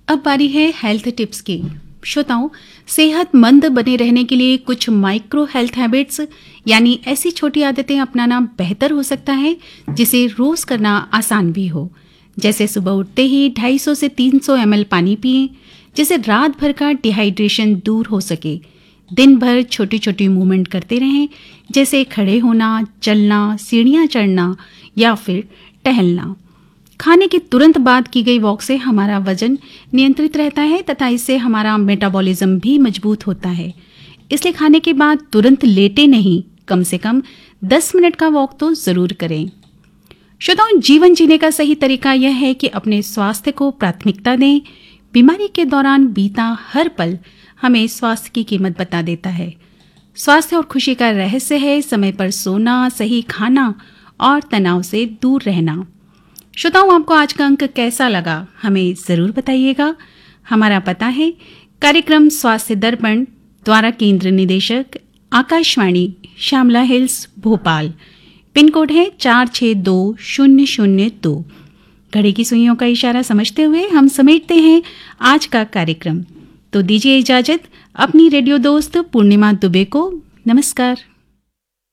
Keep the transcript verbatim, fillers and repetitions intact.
अब बारी है हेल्थ टिप्स की। श्रोताओं, सेहतमंद बने रहने के लिए कुछ माइक्रो हेल्थ हैबिट्स यानी ऐसी छोटी आदतें अपनाना बेहतर हो सकता है जिसे रोज करना आसान भी हो। जैसे सुबह उठते ही दो सौ पचास से तीन सौ एम एल पानी पिएं, जिससे रात भर का डिहाइड्रेशन दूर हो सके। दिन भर छोटी छोटी मूवमेंट करते रहें, जैसे खड़े होना, चलना, सीढ़ियाँ चढ़ना या फिर टहलना। खाने के तुरंत बाद की गई वॉक से हमारा वजन नियंत्रित रहता है तथा इससे हमारा मेटाबॉलिज्म भी मजबूत होता है। इसलिए खाने के बाद तुरंत लेटे नहीं, कम से कम दस मिनट का वॉक तो जरूर करें। श्रोताओं, जीवन जीने का सही तरीका यह है कि अपने स्वास्थ्य को प्राथमिकता दें। बीमारी के दौरान बीता हर पल हमें स्वास्थ्य की कीमत बता देता है। स्वास्थ्य और खुशी का रहस्य है समय पर सोना, सही खाना और तनाव से दूर रहना। श्रोताओं, आपको आज का अंक कैसा लगा हमें जरूर बताइएगा। हमारा पता है कार्यक्रम स्वास्थ्य दर्पण, द्वारा केंद्र निदेशक Akashvani, Shyamala hills, Bhopal. Pin code है चार छः दो शून्य शून्य दो। घड़ी की सुइयों का इशारा समझते हुए हम समेटते हैं आज का कार्यक्रम। तो दीजिए इजाजत अपनी रेडियो दोस्त पूर्णिमा दुबे को। नमस्कार।